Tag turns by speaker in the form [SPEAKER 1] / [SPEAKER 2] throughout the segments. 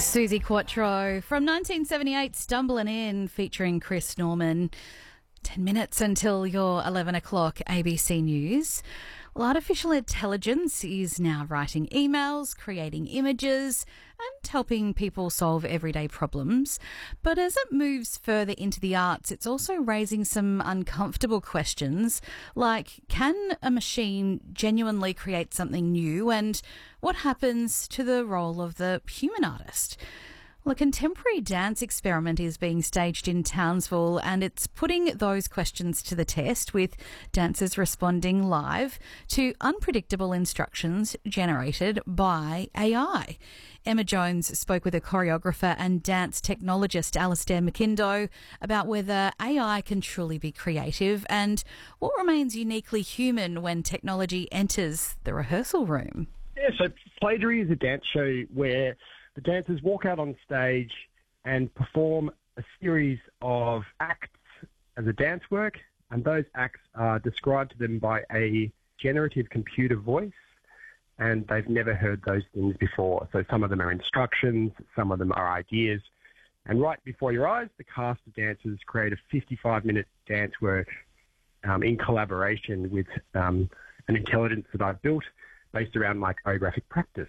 [SPEAKER 1] Susie Quattro from 1978, Stumbling In, featuring Chris Norman. 10 minutes until your 11 o'clock ABC News. Well, artificial intelligence is now writing emails, creating images and helping people solve everyday problems. But as it moves further into the arts, it's also raising some uncomfortable questions like, can a machine genuinely create something new? And what happens to the role of the human artist? Well, a contemporary dance experiment is being staged in Townsville and it's putting those questions to the test, with dancers responding live to unpredictable instructions generated by AI. Emma Jones spoke with a choreographer and dance technologist, Alistair McIndoe, about whether AI can truly be creative and what remains uniquely human when technology enters the rehearsal room.
[SPEAKER 2] Yeah, so Plagiary is a dance show where the dancers walk out on stage and perform a series of acts as a dance work, and those acts are described to them by a generative computer voice, and they've never heard those things before. So some of them are instructions, some of them are ideas, and right before your eyes, the cast of dancers create a 55-minute dance work in collaboration with an intelligence that I've built based around my choreographic practice.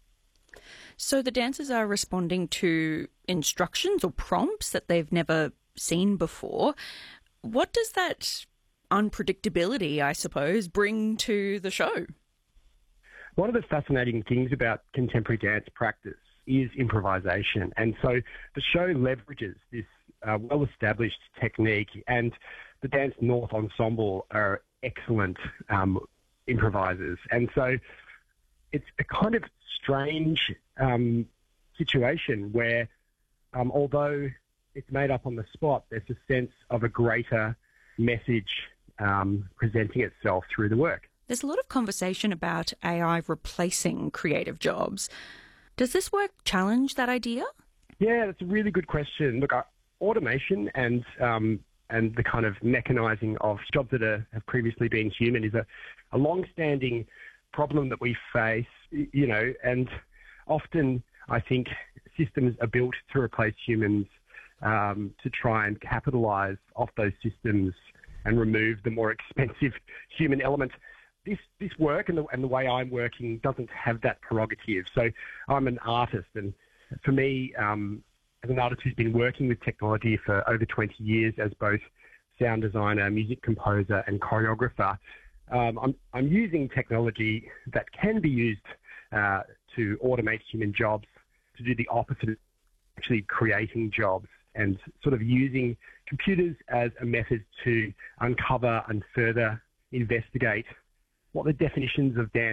[SPEAKER 3] So the dancers are responding to instructions or prompts that they've never seen before. What does that unpredictability, I suppose, bring to the show?
[SPEAKER 2] One of the fascinating things about contemporary dance practice is improvisation. And so the show leverages this well-established technique, and the Dance North Ensemble are excellent improvisers. And so it's a kind of strange situation where, although it's made up on the spot, there's a sense of a greater message presenting itself through the work.
[SPEAKER 3] There's a lot of conversation about AI replacing creative jobs. Does this work challenge that idea?
[SPEAKER 2] Yeah, that's a really good question. Look, automation and the kind of mechanising of jobs that have previously been human is a long-standing problem that we face, and often I think systems are built to replace humans to try and capitalise off those systems and remove the more expensive human element. This work and the way I'm working doesn't have that prerogative. So I'm an artist, and for me, as an artist who's been working with technology for over 20 years as both sound designer, music composer and choreographer, I'm using technology that can be used to automate human jobs, to do the opposite of actually creating jobs, and sort of using computers as a method to uncover and further investigate what the definitions of dance